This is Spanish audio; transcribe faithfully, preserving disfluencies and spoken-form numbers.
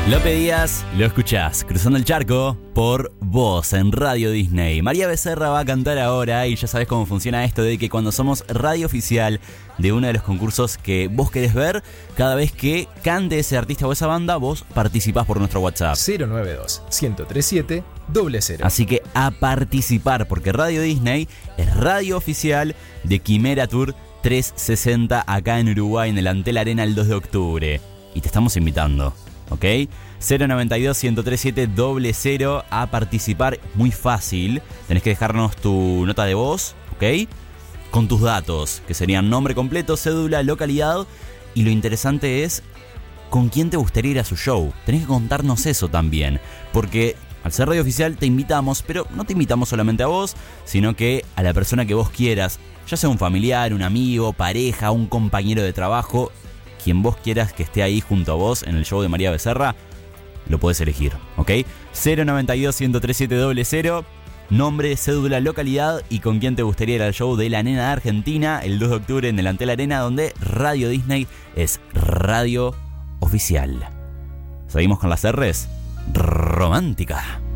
Lo pedías, lo escuchás, cruzando el charco por vos en Radio Disney. María Becerra va a cantar ahora y ya sabes cómo funciona esto de que cuando somos radio oficial de uno de los concursos que vos querés ver, cada vez que cante ese artista o esa banda, vos participás por nuestro WhatsApp. cero nueve dos, uno cero tres siete, cero cero. Así que a participar, porque Radio Disney es radio oficial de Quimera Tour trescientos sesenta acá en Uruguay, en el Antel Arena el dos de octubre. Y te estamos invitando. ¿Ok? cero nueve dos, uno tres siete, cero cero a participar. Muy fácil. Tenés que dejarnos tu nota de voz, ¿ok? Con tus datos, que serían nombre completo, cédula, localidad. Y lo interesante es con quién te gustaría ir a su show. Tenés que contarnos eso también. Porque al ser radio oficial te invitamos, pero no te invitamos solamente a vos, sino que a la persona que vos quieras. Ya sea un familiar, un amigo, pareja, un compañero de trabajo. Quien vos quieras que esté ahí junto a vos en el show de María Becerra, lo podés elegir, ¿ok? cero nueve dos, uno tres siete, cero cero, nombre, cédula, localidad y con quién te gustaría ir al show de la nena de Argentina el dos de octubre en el Antel Arena, donde Radio Disney es radio oficial. Seguimos con las R's. Romántica.